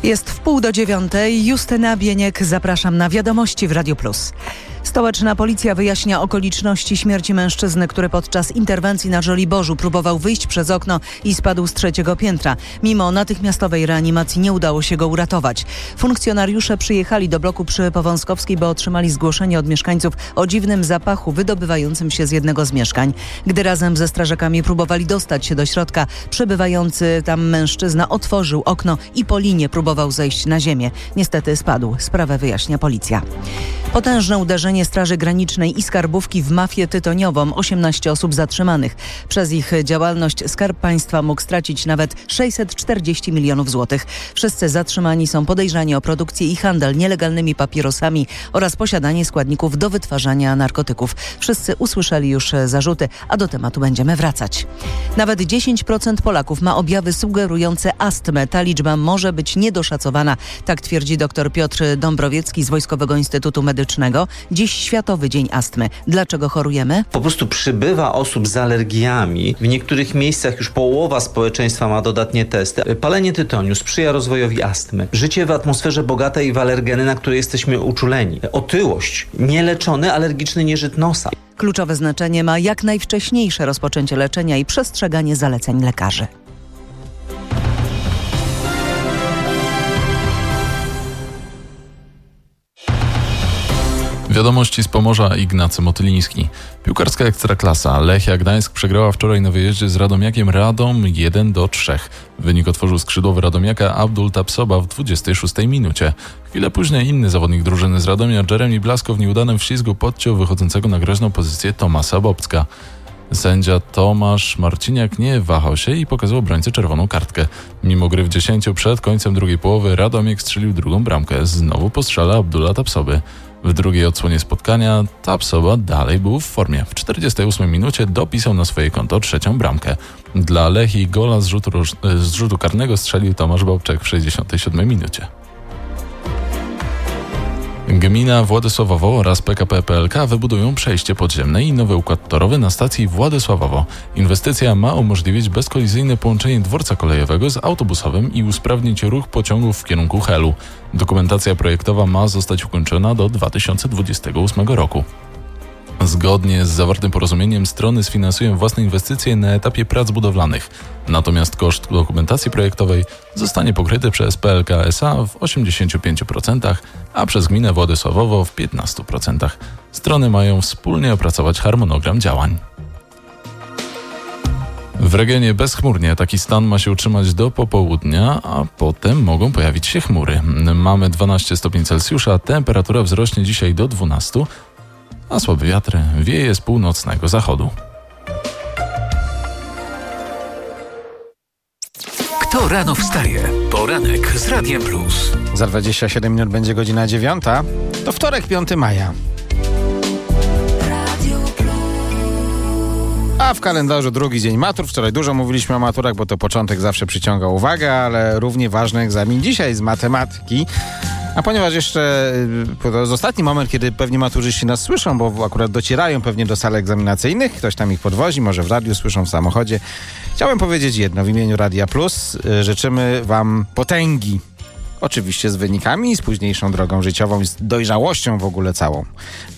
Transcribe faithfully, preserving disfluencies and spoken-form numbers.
Jest w pół do dziewiątej. Justyna Bieniek, zapraszam na Wiadomości w Radio Plus. Stołeczna policja wyjaśnia okoliczności śmierci mężczyzny, który podczas interwencji na Żoliborzu próbował wyjść przez okno i spadł z trzeciego piętra. Mimo natychmiastowej reanimacji nie udało się go uratować. Funkcjonariusze przyjechali do bloku przy Powązkowskiej, bo otrzymali zgłoszenie od mieszkańców o dziwnym zapachu wydobywającym się z jednego z mieszkań. Gdy razem ze strażakami próbowali dostać się do środka, przebywający tam mężczyzna otworzył okno i po linie próbował zejść na ziemię. Niestety spadł. Sprawę wyjaśnia policja. Potężne uderzenie Straży Granicznej i skarbówki w mafię tytoniową. osiemnaście osób zatrzymanych. Przez ich działalność Skarb Państwa mógł stracić nawet sześćset czterdzieści milionów złotych. Wszyscy zatrzymani są podejrzani o produkcję i handel nielegalnymi papierosami oraz posiadanie składników do wytwarzania narkotyków. Wszyscy usłyszeli już zarzuty, a do tematu będziemy wracać. Nawet dziesięć procent Polaków ma objawy sugerujące astmę. Ta liczba może być niedoszacowana. Tak twierdzi dr Piotr Dąbrowiecki z Wojskowego Instytutu Medycznego. Dziś Światowy Dzień Astmy. Dlaczego chorujemy? Po prostu przybywa osób z alergiami. W niektórych miejscach już połowa społeczeństwa ma dodatnie testy. Palenie tytoniu sprzyja rozwojowi astmy. Życie w atmosferze bogatej w alergeny, na które jesteśmy uczuleni. Otyłość, nieleczony alergiczny nieżyt nosa. Kluczowe znaczenie ma jak najwcześniejsze rozpoczęcie leczenia i przestrzeganie zaleceń lekarzy. Wiadomości z Pomorza, Ignacy Motyliński. Piłkarska Ekstraklasa. Lechia Gdańsk przegrała wczoraj na wyjeździe z Radomiakiem Radom jeden do trzech. Wynik otworzył skrzydłowy Radomiaka Abdul Tapsoba w dwudziestej szóstej minucie. Chwilę później inny zawodnik drużyny z Radomia, Jeremy Blasko, w nieudanym wślizgu podciął wychodzącego na groźną pozycję Tomasa Bobcka. Sędzia Tomasz Marciniak nie wahał się i pokazał obrońcy czerwoną kartkę. Mimo gry w dziesięciu przed końcem drugiej połowy Radomiak strzelił drugą bramkę. Znowu po strzale Abdula Tapsoby. W drugiej odsłonie spotkania Tapsoba dalej był w formie. W czterdziestej ósmej minucie dopisał na swoje konto trzecią bramkę. Dla Lechii gola z rzutu, z rzutu karnego strzelił Tomasz Bobczek w sześćdziesiątej siódmej minucie. Gmina Władysławowo oraz P K P P L K wybudują przejście podziemne i nowy układ torowy na stacji Władysławowo. Inwestycja ma umożliwić bezkolizyjne połączenie dworca kolejowego z autobusowym i usprawnić ruch pociągów w kierunku Helu. Dokumentacja projektowa ma zostać ukończona do dwa tysiące dwudziestego ósmego roku. Zgodnie z zawartym porozumieniem strony sfinansują własne inwestycje na etapie prac budowlanych. Natomiast koszt dokumentacji projektowej zostanie pokryty przez P L K S A w osiemdziesięciu pięciu procentach, a przez gminę Władysławowo w piętnastu procentach. Strony mają wspólnie opracować harmonogram działań. W regionie bezchmurnie taki stan ma się utrzymać do popołudnia, a potem mogą pojawić się chmury. Mamy dwanaście stopni Celsjusza, temperatura wzrośnie dzisiaj do dwunastu, a słaby wiatr wieje z północnego zachodu. Kto rano wstaje? Poranek z Radiem Plus. Za dwadzieścia siedem minut będzie godzina dziewiąta. To wtorek, piątego maja. A w kalendarzu drugi dzień matur. Wczoraj dużo mówiliśmy o maturach, bo to początek zawsze przyciąga uwagę, ale równie ważny egzamin dzisiaj z matematyki. A ponieważ jeszcze to jest ostatni moment, kiedy pewnie maturzyści nas słyszą, bo akurat docierają pewnie do sal egzaminacyjnych, ktoś tam ich podwozi, może w radiu słyszą, w samochodzie. Chciałem powiedzieć jedno w imieniu Radia Plus. Życzymy wam potęgi. Oczywiście z wynikami i z późniejszą drogą życiową i z dojrzałością w ogóle całą.